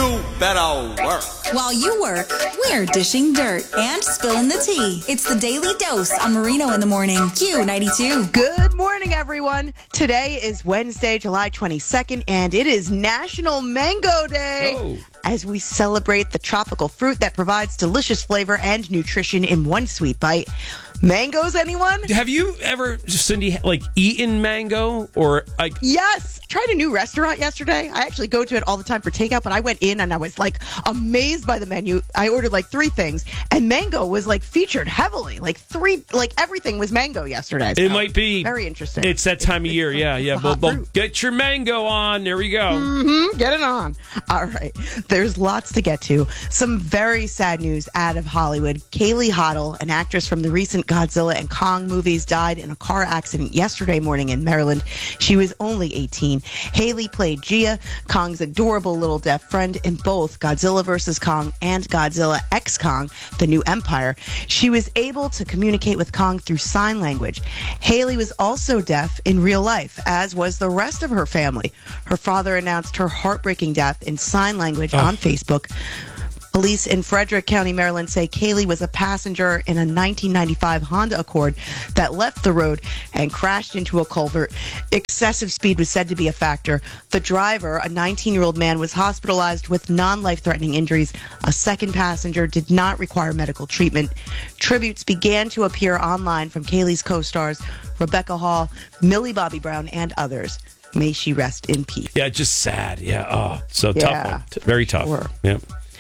You better work. While you work, we're dishing dirt and spilling the tea. It's the Daily Dose on Marino in the Morning. Q92. Good morning, everyone. Today is Wednesday, July 22nd, and it is National Mango Day. Oh. As we celebrate the tropical fruit that provides delicious flavor and nutrition in one sweet bite. Mangoes, anyone? Have you ever, Cindy, eaten mango or like? Yes. Tried a new restaurant yesterday. I actually go to it all the time for takeout, but I went in and I was amazed by the menu. I ordered 3 things, and mango was featured heavily. Everything was mango yesterday. So It might be very interesting. It's that time of year. Yeah. Well, get your mango on. There we go. Mm-hmm. Get it on. All right. There's lots to get to. Some very sad news out of Hollywood. Kaylee Hoddle, an actress from the recent Godzilla and Kong movies, died in a car accident yesterday morning in Maryland. She was only 18. Haley played Gia, Kong's adorable little deaf friend in both Godzilla vs. Kong and Godzilla x Kong, The New Empire. She was able to communicate with Kong through sign language. Haley was also deaf in real life, as was the rest of her family. Her father announced her heartbreaking death in sign language on Facebook. Police in Frederick County, Maryland say Kaylee was a passenger in a 1995 Honda Accord that left the road and crashed into a culvert. Excessive speed was said to be a factor. The driver, a 19-year-old man, was hospitalized with non-life-threatening injuries. A second passenger did not require medical treatment. Tributes began to appear online from Kaylee's co-stars, Rebecca Hall, Millie Bobby Brown, and others. May she rest in peace. Yeah, just sad. Yeah. Oh, so tough one. Very tough. Sure. Yeah.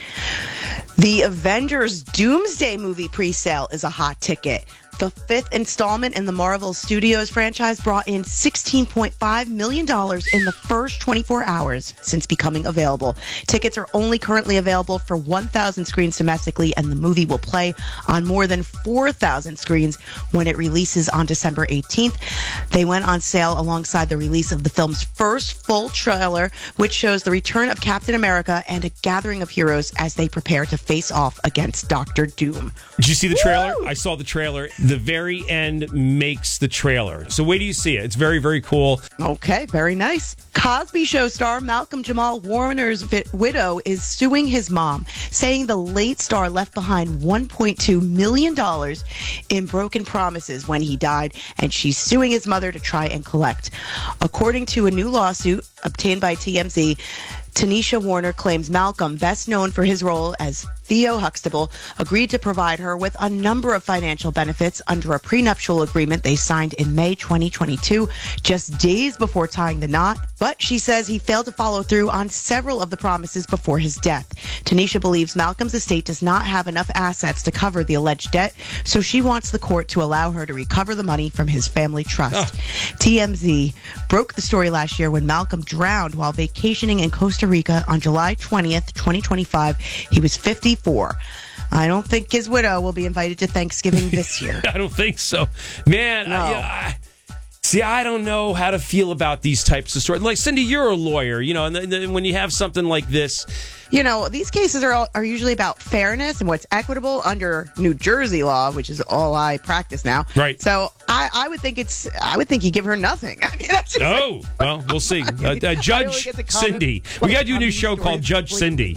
The Avengers Doomsday movie pre-sale is a hot ticket. The 5th installment in the Marvel Studios franchise brought in $16.5 million in the first 24 hours since becoming available. Tickets are only currently available for 1,000 screens domestically, and the movie will play on more than 4,000 screens when it releases on December 18th. They went on sale alongside the release of the film's first full trailer, which shows the return of Captain America and a gathering of heroes as they prepare to face off against Doctor Doom. Did you see the trailer? Woo! I saw the trailer. The very end makes the trailer. So wait till you see it. It's very, very cool. Okay, very nice. Cosby Show star Malcolm Jamal Warner's widow is suing his mom, saying the late star left behind $1.2 million in broken promises when he died, and she's suing his mother to try and collect. According to a new lawsuit obtained by TMZ, Tanisha Warner claims Malcolm, best known for his role as Theo Huxtable, agreed to provide her with a number of financial benefits under a prenuptial agreement they signed in May 2022, just days before tying the knot. But she says he failed to follow through on several of the promises before his death. Tanisha believes Malcolm's estate does not have enough assets to cover the alleged debt, so she wants the court to allow her to recover the money from his family trust. TMZ broke the story last year when Malcolm drowned while vacationing in Costa Rica on July 20th, 2025. He was 54. I don't think his widow will be invited to Thanksgiving this year. I don't think so. Man, No. I don't know how to feel about these types of stories. Like, Cindy, you're a lawyer, and then when you have something like this... These cases are usually about fairness and what's equitable under New Jersey law, which is all I practice now. Right. So I would think you give her nothing. I mean, that's just well, we'll see. Judge Cindy. We got to do a new show called Judge Cindy.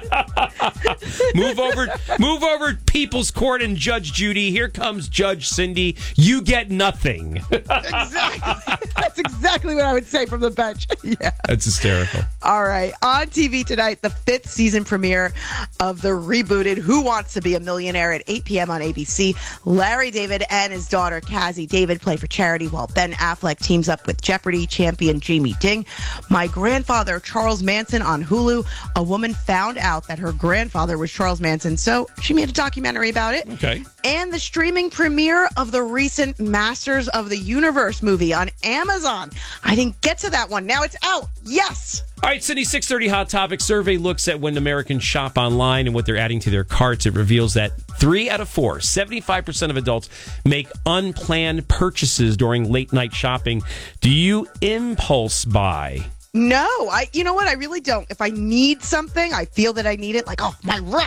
Move over People's Court and Judge Judy. Here comes Judge Cindy. You get nothing. Exactly. That's exactly what I would say from the bench. Yeah. That's hysterical. All right. On TV tonight, the 5th season premiere of the rebooted Who Wants to Be a Millionaire at 8 p.m. on ABC. Larry David and his daughter, Cassie David, play for charity while Ben Affleck teams up with Jeopardy champion Jamie Ding. My Grandfather, Charles Manson on Hulu. A woman found out that her grandfather was Charles Manson, so she made a documentary about it. Okay. And the streaming premiere of the recent Masters of the Universe movie on Amazon. I didn't get to that one. Now it's out. Yes. All right, Cindy, 6:30 Hot Topic survey looks at when Americans shop online and what they're adding to their carts. It reveals that 3 out of 4, 75% of adults make unplanned purchases during late-night shopping. Do you impulse buy? No, you know what? I really don't. If I need something, I feel that I need it. Like, my Wrapped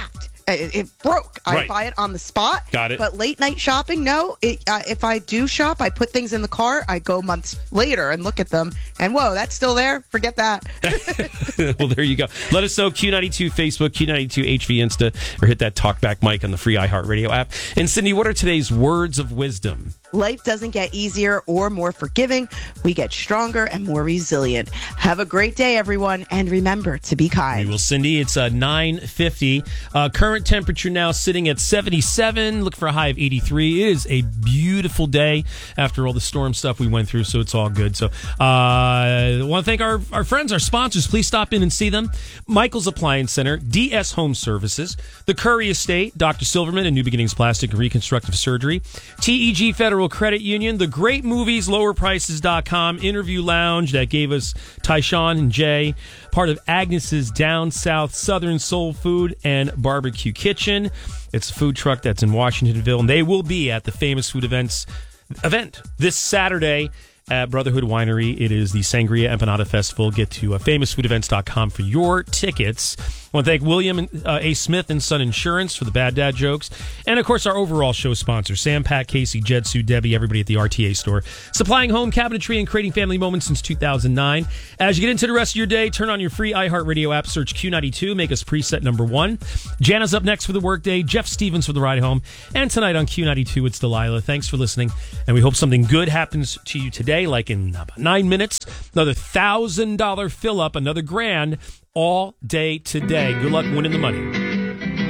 it broke. I Right. buy it on the spot. Got it. But late night shopping, no. If I do shop, I put things in the cart. I go months later and look at them, and whoa, that's still there. Forget that. Well, there you go. Let us know, Q92 Facebook, Q92 HV Insta, or hit that talkback mic on the free iHeartRadio app. And Cindy, what are today's words of wisdom? Life doesn't get easier or more forgiving. We get stronger and more resilient. Have a great day, everyone, and remember to be kind. Well, Cindy, it's 9:50. Current temperature now sitting at 77. Look for a high of 83. It is a beautiful day after all the storm stuff we went through, so it's all good. So I want to thank our friends, our sponsors. Please stop in and see them. Michael's Appliance Center, DS Home Services, the Curry Estate, Dr. Silverman and New Beginnings Plastic and Reconstructive Surgery, TEG Federal Credit Union, the great movies, lowerprices.com, Interview Lounge that gave us Tyshawn and Jay, part of Agnes's Down South Southern Soul Food and Barbecue Kitchen. It's a food truck that's in Washingtonville, and they will be at the Famous Food event this Saturday at Brotherhood Winery. It is the Sangria Empanada Festival. Get to famousfoodevents.com for your tickets. I want to thank William A. Smith and Son Insurance for the bad dad jokes. And, of course, our overall show sponsors, Sam, Pat, Casey, Jed, Sue, Debbie, everybody at the RTA store. Supplying home cabinetry and creating family moments since 2009. As you get into the rest of your day, turn on your free iHeartRadio app, search Q92, make us preset number 1. Jana's up next for the workday, Jeff Stevens for the ride home. And tonight on Q92, it's Delilah. Thanks for listening, and we hope something good happens to you today, like in about 9 minutes. Another $1,000 fill-up, another grand all day today. Good luck winning the money.